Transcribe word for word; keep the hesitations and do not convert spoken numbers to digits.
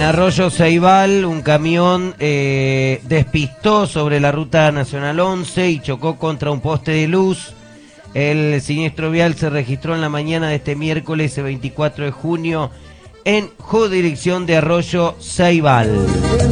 En Arroyo Ceibal, un camión eh, despistó sobre la ruta nacional once y chocó contra un poste de luz. El siniestro vial se registró en la mañana de este miércoles veinticuatro de junio en jurisdicción de Arroyo Ceibal.